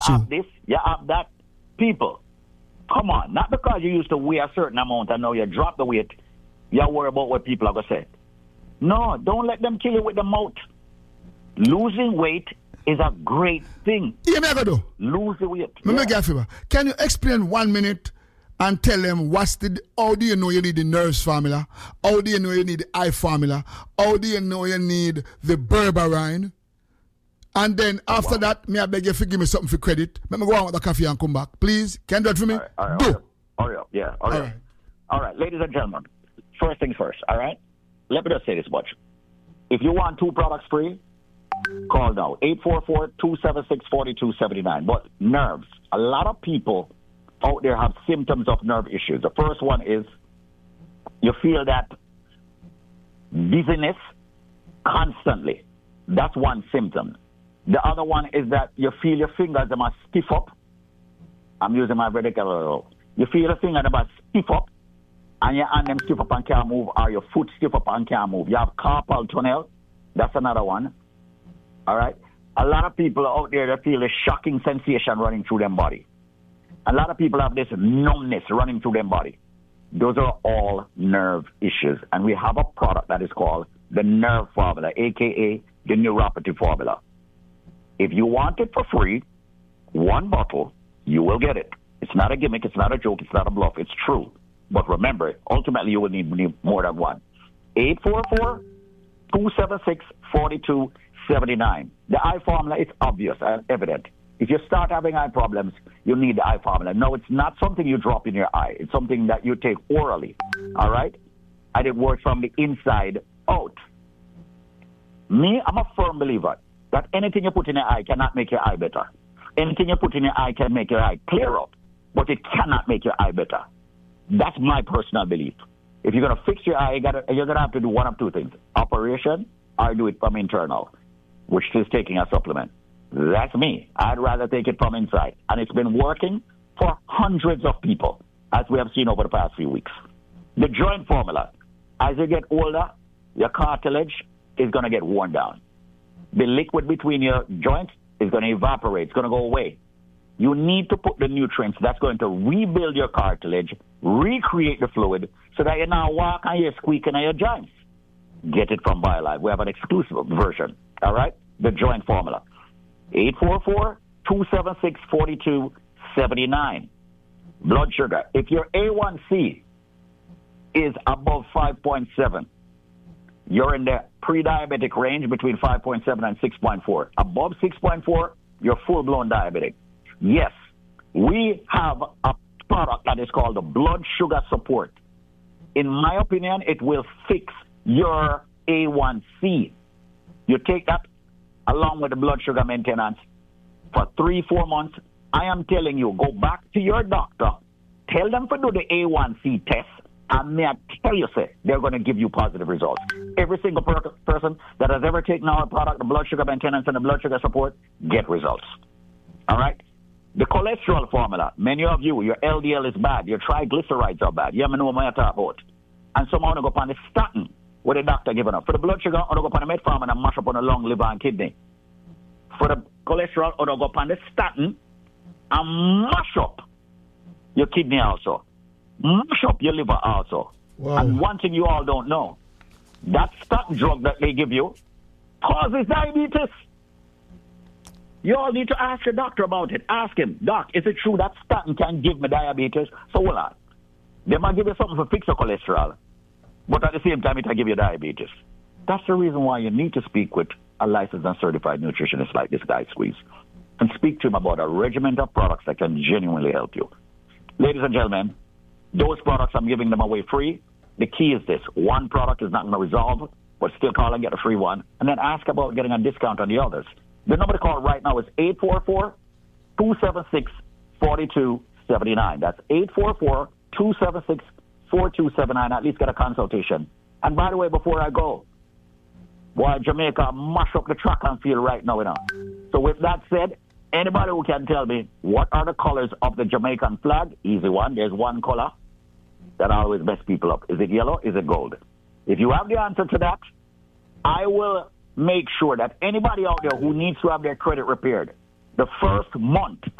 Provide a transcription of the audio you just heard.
have this, you have that. People, come on. Not because you used to weigh a certain amount and now you drop the weight, you worry about what people are going to say. No, don't let them kill you with the mouth. Losing weight is a great thing. Yeah, me I go do. Lose the weight. Can you explain 1 minute and tell them how do you know you need the nerves formula? How do you know you need the eye formula? How do you know you need the berberine? And then after that, me I beg you to give me something for credit. Let me go on with the coffee and come back. Please, can you do it for me? All right, do. Hurry up. Yeah, all right. All right, ladies and gentlemen, first things first, all right? Let me just say this much. If you want 2 products free, call now, 844-276-4279. But nerves, a lot of people out there have symptoms of nerve issues. The first one is you feel that dizziness constantly. That's one symptom. The other one is that you feel your fingers they must stiff up. I'm using my vertical. You feel your fingers they must stiff up, and your hand them stiff up and can't move, or your foot stiff up and can't move. You have carpal tunnel. That's another one. All right? A lot of people out there that feel a shocking sensation running through their body. A lot of people have this numbness running through their body. Those are all nerve issues. And we have a product that is called the Nerve Formula, a.k.a. the Neuropathy Formula. If you want it for free, 1 bottle, you will get it. It's not a gimmick. It's not a joke. It's not a bluff. It's true. But remember, ultimately, you will need more than one. 844-276-4279. The eye formula is obvious and evident. If you start having eye problems, you need the eye formula. No, it's not something you drop in your eye. It's something that you take orally. All right? And it works from the inside out. Me, I'm a firm believer that anything you put in your eye cannot make your eye better. Anything you put in your eye can make your eye clear up, but it cannot make your eye better. That's my personal belief. If you're going to fix your eye, you're going to have to do one of 2 things. Operation, or do it from internal, which is taking a supplement. That's me. I'd rather take it from inside. And it's been working for hundreds of people, as we have seen over the past few weeks. The joint formula. As you get older, your cartilage is going to get worn down. The liquid between your joints is going to evaporate. It's going to go away. You need to put the nutrients that's going to rebuild your cartilage, recreate the fluid, so that you now walk and you're squeaking on your joints. Get it from BioLife. We have an exclusive version. All right? The joint formula. 844-276-4279. Blood sugar. If your A1C is above 5.7, you're in the pre-diabetic range between 5.7 and 6.4. Above 6.4, you're full-blown diabetic. Yes, we have a product that is called the blood sugar support. In my opinion, it will fix your A1C. You take that along with the blood sugar maintenance for 3-4 months. I am telling you, go back to your doctor, tell them to do the A1C test, and may I tell you, sir, they're going to give you positive results. Every single person that has ever taken our product, the blood sugar maintenance and the blood sugar support, get results. All right? The cholesterol formula. Many of you, your LDL is bad. Your triglycerides are bad. You have no know what I'm talking about. And some want to go upon the statin, what the doctor giving up. For the blood sugar, I go upon the metformin and mash up on the lung, liver, and kidney. For the cholesterol, I go upon the statin and mash up your kidney also. Mash up your liver also. Wow. And one thing you all don't know, that statin drug that they give you causes diabetes. You all need to ask your doctor about it. Ask him, Doc, is it true that statin can give me diabetes? So hold on. They might give you something to fix your cholesterol, but at the same time, it will give you diabetes. That's the reason why you need to speak with a licensed and certified nutritionist like this guy, Squeeze, and speak to him about a regimen of products that can genuinely help you. Ladies and gentlemen, those products, I'm giving them away free. The key is this. One product is not going to resolve, but still call and get a free one, and then ask about getting a discount on the others. The number to call right now is 844-276-4279. That's 844-276-4279. At least get a consultation. And by the way, before I go, boy, Jamaica mash up the track and field right now, you know. So with that said, anybody who can tell me what are the colors of the Jamaican flag? Easy one. There's one color that always mess people up. Is it yellow? Is it gold? If you have the answer to that, I will make sure that anybody out there who needs to have their credit repaired, the first month